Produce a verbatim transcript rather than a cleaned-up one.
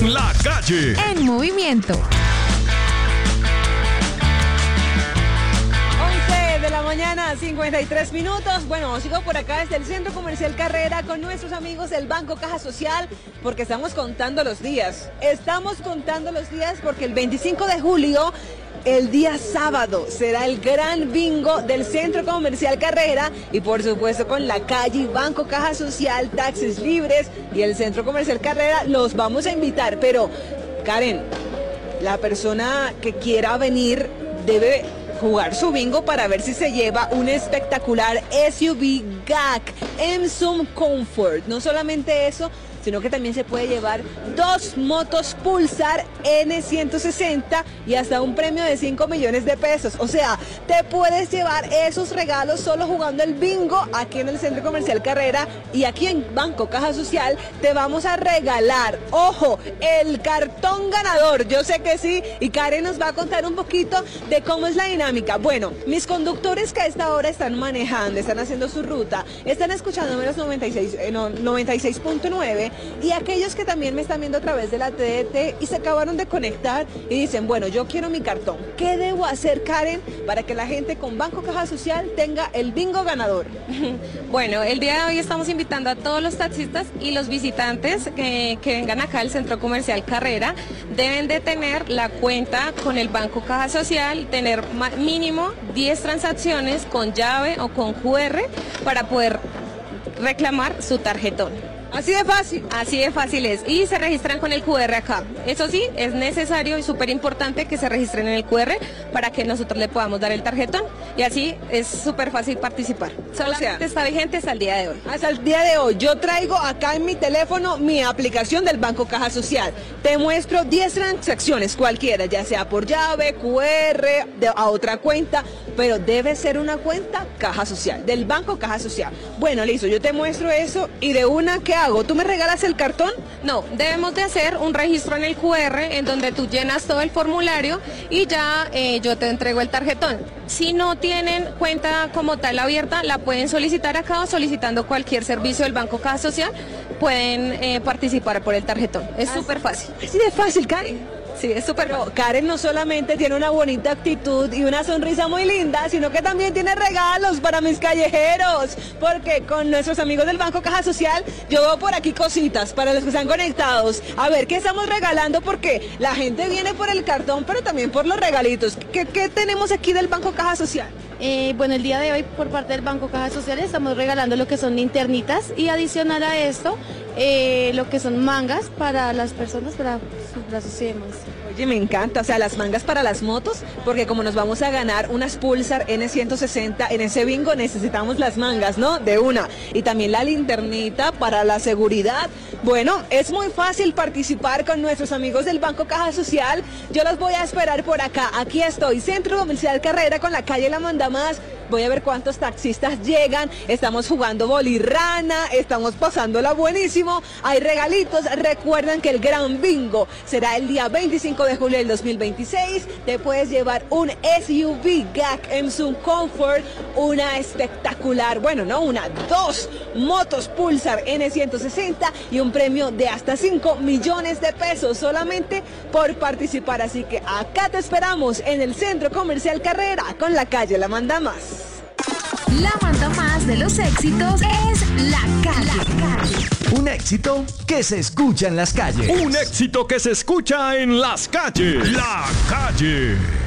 La Calle. En movimiento. once de la mañana, cincuenta y tres minutos. Bueno, sigo por acá desde el Centro Comercial Carrera con nuestros amigos del Banco Caja Social, porque estamos contando los días. Estamos contando los días porque el veinticinco de julio, el día sábado, será el gran bingo del Centro Comercial Carrera y por supuesto con La Calle, Banco Caja Social, Taxis Libres y el Centro Comercial Carrera los vamos a invitar. Pero, Karen, la persona que quiera venir debe jugar su bingo para ver si se lleva un espectacular S U V G A C Emsum Comfort. No solamente eso, sino que también se puede llevar dos motos Pulsar N ciento sesenta y hasta un premio de cinco millones de pesos. O sea, te puedes llevar esos regalos solo jugando el bingo aquí en el Centro Comercial Carrera, y aquí en Banco Caja Social te vamos a regalar, ojo, el cartón ganador. Yo sé que sí, y Karen nos va a contar un poquito de cómo es la dinámica. Bueno, mis conductores que a esta hora están manejando, están haciendo su ruta, están escuchando menos noventa y seis, eh, no, noventa y seis punto nueve, y aquellos que también me están viendo a través de la T D T y se acabaron de conectar y dicen, bueno, yo quiero mi cartón. ¿Qué debo hacer, Karen, para que la gente con Banco Caja Social tenga el bingo ganador? Bueno, el día de hoy estamos invitando a todos los taxistas y los visitantes que, que vengan acá al Centro Comercial Carrera. Deben de tener la cuenta con el Banco Caja Social, tener mínimo diez transacciones con llave o con Q R para poder reclamar su tarjetón. Así de fácil. Así de fácil es. Y se registran con el Q R acá. Eso sí, es necesario y súper importante que se registren en el Q R para que nosotros le podamos dar el tarjetón. Y así es súper fácil participar. Solamente o sea, está vigente hasta el día de hoy. Hasta el día de hoy. Yo traigo acá en mi teléfono mi aplicación del Banco Caja Social. Te muestro diez transacciones cualquiera, ya sea por llave, Q R, de, a otra cuenta, pero debe ser una cuenta Caja Social, del Banco Caja Social. Bueno, listo, yo te muestro eso y de una, ¿qué hago? ¿Tú me regalas el cartón? No, debemos de hacer un registro en el Q R en donde tú llenas todo el formulario y ya eh, yo te entrego el tarjetón. Si no tienen cuenta como tal abierta, la pueden solicitar acá o solicitando cualquier servicio del Banco Caja Social, pueden eh, participar por el tarjetón. Es súper fácil. Así de fácil, Karen. Sí, es súper. Pero Karen no solamente tiene una bonita actitud y una sonrisa muy linda, sino que también tiene regalos para mis callejeros, porque con nuestros amigos del Banco Caja Social yo veo por aquí cositas para los que están conectados. A ver, ¿qué estamos regalando? Porque la gente viene por el cartón, pero también por los regalitos. ¿Qué, qué tenemos aquí del Banco Caja Social? Eh, bueno, el día de hoy por parte del Banco Caja Social estamos regalando lo que son linternitas y adicional a esto eh, lo que son mangas para las personas, para sus brazos y demás. Oye, me encanta, o sea, las mangas para las motos, porque como nos vamos a ganar unas Pulsar N ciento sesenta en ese bingo, necesitamos las mangas, ¿no? De una. Y también la linternita para la seguridad. Bueno, es muy fácil participar con nuestros amigos del Banco Caja Social. Yo los voy a esperar por acá. Aquí estoy, Centro Comercial Carrera con la calle La Mandamás. Voy a ver cuántos taxistas llegan. Estamos jugando bolirrana, estamos pasándola buenísimo. Hay regalitos. Recuerden que el gran bingo será el día veinticinco de julio del dos mil veintiséis. Te puedes llevar un S U V G A C Emsum Comfort, una espectacular, bueno, no una, dos motos Pulsar N ciento sesenta y un premio de hasta cinco millones de pesos solamente por participar. Así que acá te esperamos en el Centro Comercial Carrera con la calle La Mandamás. La manda más de los éxitos es La Calle. La Calle. Un éxito que se escucha en las calles. Un éxito que se escucha en las calles. La Calle.